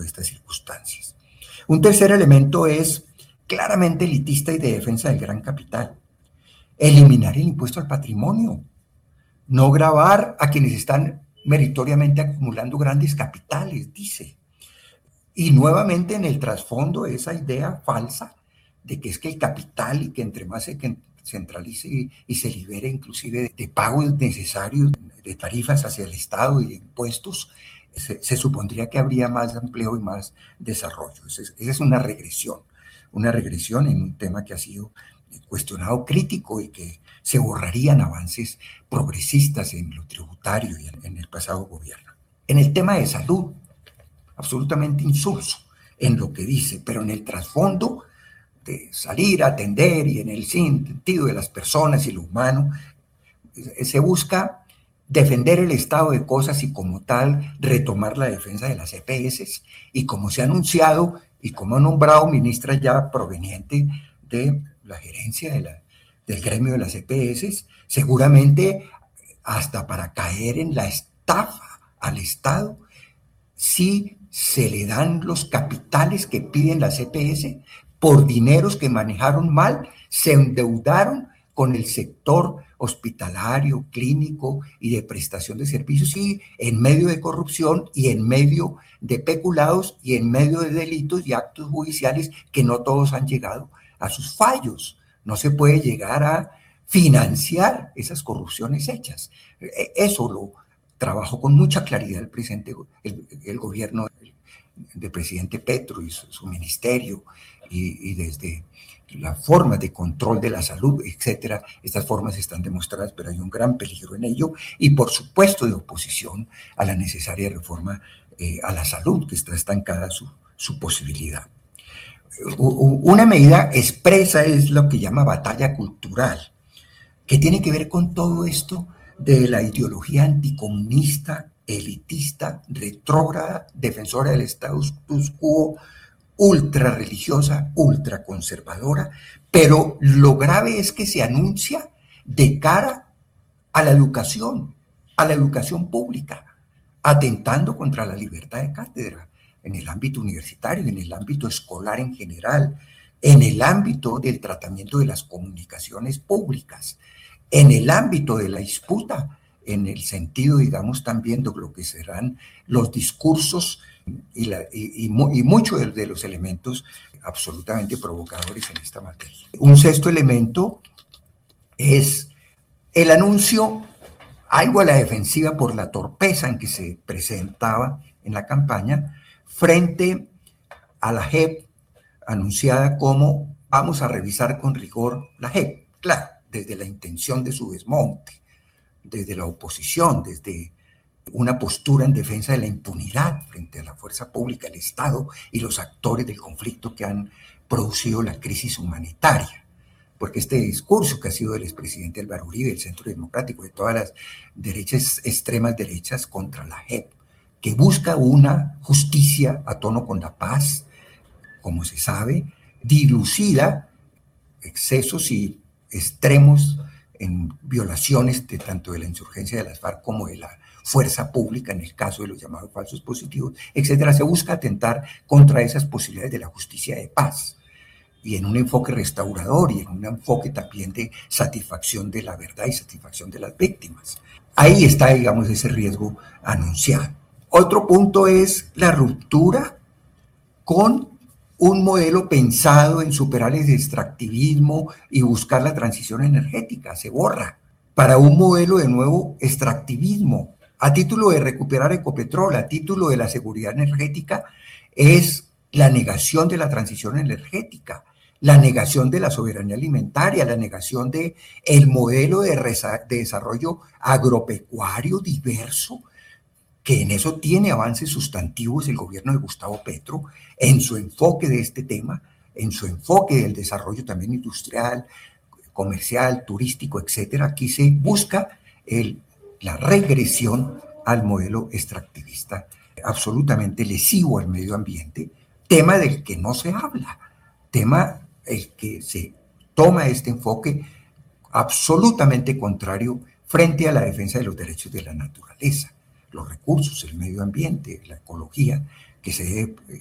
estas circunstancias. Un tercer elemento es claramente elitista y de defensa del gran capital. Eliminar el impuesto al patrimonio, no gravar a quienes están meritoriamente acumulando grandes capitales, dice. Y nuevamente en el trasfondo esa idea falsa de que es que el capital, y que entre más se centralice y se libere inclusive de pagos necesarios, de tarifas hacia el Estado y de impuestos, se supondría que habría más empleo y más desarrollo. Esa es una regresión en un tema que ha sido cuestionado crítico y que se borrarían avances progresistas en lo tributario y en el pasado gobierno. En el tema de salud, absolutamente insulso en lo que dice, pero en el trasfondo de salir a atender y en el sentido de las personas y lo humano, se busca defender el estado de cosas y como tal retomar la defensa de las EPS y como se ha anunciado y como ha nombrado ministra ya proveniente de la gerencia del gremio de las EPS, seguramente hasta para caer en la estafa al Estado, si se le dan los capitales que piden las EPS por dineros que manejaron mal, se endeudaron con el sector hospitalario, clínico y de prestación de servicios, y en medio de corrupción y en medio de peculados y en medio de delitos y actos judiciales que no todos han llegado a sus fallos. No se puede llegar a financiar esas corrupciones hechas. Eso lo trabajó con mucha claridad el gobierno del presidente Petro y su ministerio, y desde la forma de control de la salud, etcétera. Estas formas están demostradas, pero hay un gran peligro en ello y, por supuesto, de oposición a la necesaria reforma a la salud, que está estancada su posibilidad. Una medida expresa es lo que llama batalla cultural, que tiene que ver con todo esto de la ideología anticomunista, elitista, retrógrada, defensora del status quo, ultra religiosa, ultra conservadora, pero lo grave es que se anuncia de cara a la educación pública, atentando contra la libertad de cátedra en el ámbito universitario, en el ámbito escolar en general, en el ámbito del tratamiento de las comunicaciones públicas, en el ámbito de la disputa, en el sentido, digamos, también de lo que serán los discursos y muchos de los elementos absolutamente provocadores en esta materia. Un sexto elemento es el anuncio, algo a la defensiva por la torpeza en que se presentaba en la campaña, frente a la JEP, anunciada como vamos a revisar con rigor la JEP. Claro, desde la intención de su desmonte, desde la oposición, desde una postura en defensa de la impunidad frente a la fuerza pública, el Estado y los actores del conflicto que han producido la crisis humanitaria. Porque este discurso que ha sido del expresidente Álvaro Uribe, del Centro Democrático, de todas las derechas, extremas derechas contra la JEP, que busca una justicia a tono con la paz, como se sabe, dilucida excesos y extremos en violaciones tanto de la insurgencia de las FARC como de la fuerza pública, en el caso de los llamados falsos positivos, etcétera. Se busca atentar contra esas posibilidades de la justicia de paz y en un enfoque restaurador y en un enfoque también de satisfacción de la verdad y satisfacción de las víctimas. Ahí está, digamos, ese riesgo anunciado. Otro punto es la ruptura con un modelo pensado en superar el extractivismo y buscar la transición energética. Se borra para un modelo de nuevo extractivismo a título de recuperar Ecopetrol, a título de la seguridad energética. Es la negación de la transición energética, la negación de la soberanía alimentaria, la negación de el modelo de desarrollo agropecuario diverso, que en eso tiene avances sustantivos el gobierno de Gustavo Petro, en su enfoque de este tema, en su enfoque del desarrollo también industrial, comercial, turístico, etcétera. Aquí se busca la regresión al modelo extractivista, absolutamente lesivo al medio ambiente, tema del que no se habla, tema el que se toma este enfoque absolutamente contrario frente a la defensa de los derechos de la naturaleza, los recursos, el medio ambiente, la ecología, que se debe